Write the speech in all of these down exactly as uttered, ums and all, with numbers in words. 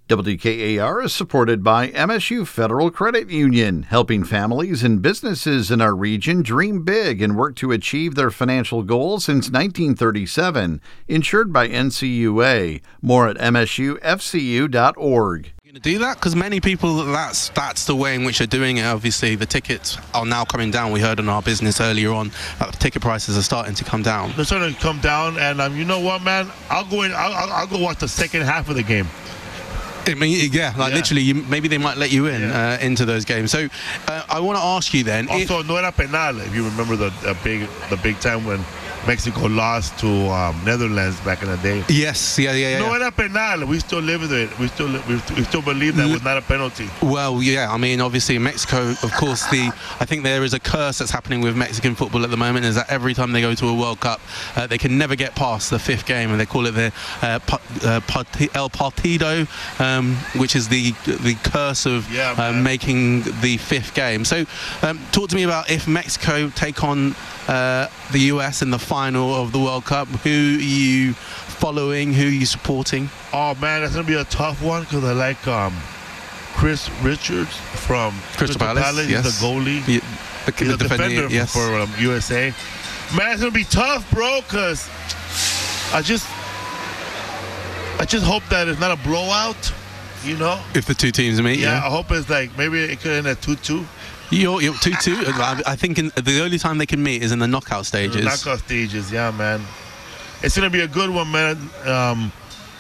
W K A R is supported by M S U Federal Credit Union, helping families and businesses in our region dream big and work to achieve their financial goals since nineteen thirty-seven. Insured by N C U A. More at M S U F C U dot org. Going to do that because many people, that's that's the way in which they're doing it. Obviously the tickets are now coming down. We heard in our business earlier on that the ticket prices are starting to come down. They're starting to come down, and um, you know what, man, I'll go in I'll, I'll, I'll go watch the second half of the game. I mean, yeah, like yeah. literally, you, maybe they might let you in yeah. uh, into those games. So uh, I want to ask you then. Also, if, no era penal. If you remember the, the big the big time when Mexico lost to um, Netherlands back in the day. Yes, yeah, yeah, yeah. No era penal. We still live with it. We still we, we still believe that was not a penalty. Well, yeah. I mean, obviously, in Mexico, of course, the I think there is a curse that's happening with Mexican football at the moment. Is that every time they go to a World Cup, uh, they can never get past the fifth game, and they call it the uh, uh, El Partido, um, which is the the curse of yeah, uh, making the fifth game. So, um, talk to me about if Mexico take on uh, the U S in the final of the World Cup. Who are you following? Who are you supporting? Oh man, that's gonna be a tough one because I like um, Chris Richards from Crystal, Crystal Palace. Palace. Yes. He's the goalie. The, the, He's the a defender, defender yes. for um, U S A. Man, it's gonna be tough, bro. Cause I just, I just hope that it's not a blowout. You know, if the two teams meet. Yeah, yeah. I hope it's like maybe it could end at two two. You're, you're two two. I think in, the only time they can meet is in the knockout stages. The knockout stages, yeah, man. It's gonna be a good one, man. Um,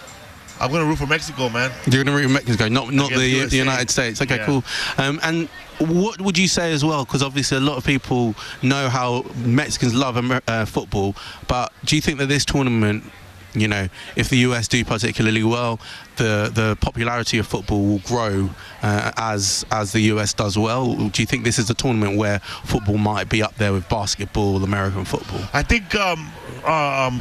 I'm gonna root for Mexico, man. You're gonna root for Mexico, not not the, the United States. Okay, yeah. cool. Um, and what would you say as well? Because obviously a lot of people know how Mexicans love Amer uh, football, but do you think that this tournament, you know, if the U S do particularly well, the the popularity of football will grow uh, as as the U S does well? Do you think this is a tournament where football might be up there with basketball, American football? I think um, um,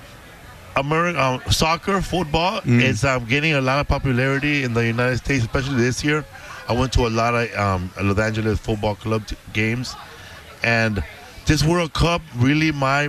American um, soccer, football mm. is um, getting a lot of popularity in the United States, especially this year. I went to a lot of um, Los Angeles Football Club games, and this World Cup really might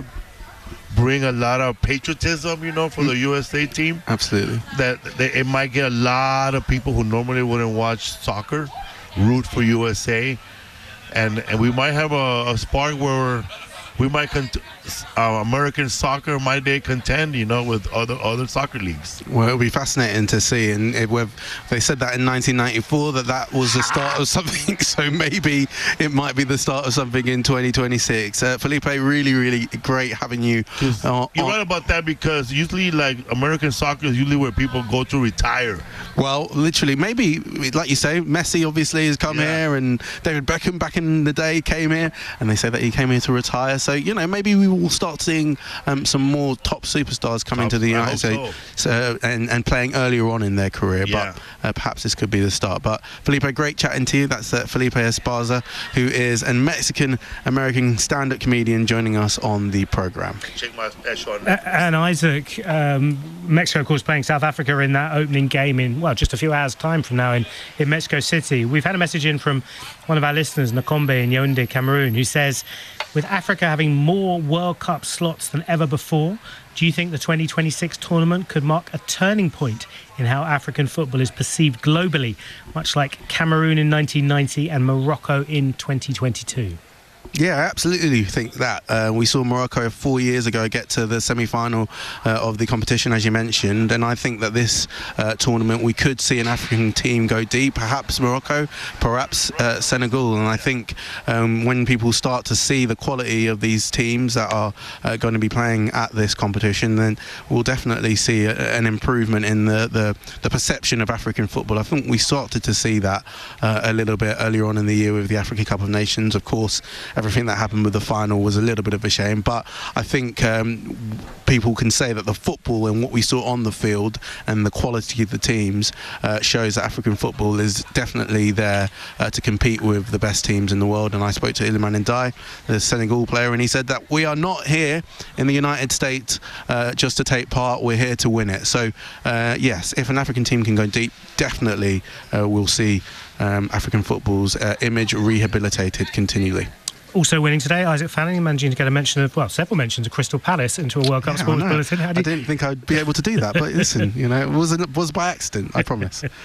bring a lot of patriotism, you know, for the U S A team. Absolutely. That they, it might get a lot of people who normally wouldn't watch soccer root for U S A, and and we might have a, a spark where we might cont uh, American soccer might they contend, you know, with other other soccer leagues. Well, it'll be fascinating to see, and it, they said that in nineteen ninety-four that that was the start of something. So maybe it might be the start of something in twenty twenty-six. Uh, Felipe, really, really great having you. Uh, you're right about that, because usually, like, American soccer is usually where people go to retire. Well, literally, maybe like you say, Messi obviously has come yeah. here, and David Beckham back in the day came here, and they say that he came here to retire. So, you know, maybe we will start seeing um, some more top superstars coming top, to the United States so. uh, and, and playing earlier on in their career. Yeah. But uh, perhaps this could be the start. But Felipe, great chatting to you. That's uh, Felipe Esparza, who is a Mexican-American stand-up comedian joining us on the program. Check my on uh, and Isaac, um, Mexico, of course, playing South Africa in that opening game in, well, just a few hours' time from now in, in Mexico City. We've had a message in from one of our listeners, Nakombe in Yaoundé, Cameroon, who says, with Africa having more World Cup slots than ever before, do you think the twenty twenty-six tournament could mark a turning point in how African football is perceived globally, much like Cameroon in nineteen ninety and Morocco in twenty twenty-two? Yeah, I absolutely think that. Uh, we saw Morocco four years ago get to the semi-final uh, of the competition, as you mentioned, and I think that this uh, tournament we could see an African team go deep, perhaps Morocco, perhaps uh, Senegal, and I think um, when people start to see the quality of these teams that are uh, going to be playing at this competition, then we'll definitely see a, an improvement in the, the, the perception of African football. I think we started to see that uh, a little bit earlier on in the year with the Africa Cup of Nations. Of course, everything that happened with the final was a little bit of a shame, but I think um, people can say that the football and what we saw on the field and the quality of the teams uh, shows that African football is definitely there uh, to compete with the best teams in the world. And I spoke to Iliman Ndiaye, the Senegal player, and he said that we are not here in the United States uh, just to take part, we're here to win it. So uh, yes, if an African team can go deep, definitely uh, we'll see um, African football's uh, image rehabilitated continually. Also winning today, Isaac Fanning, managing to get a mention of, well, several mentions of Crystal Palace into a World Cup yeah, Sports I Bulletin. How do you... I didn't think I'd be able to do that, but listen, you know, it was, it was by accident, I promise.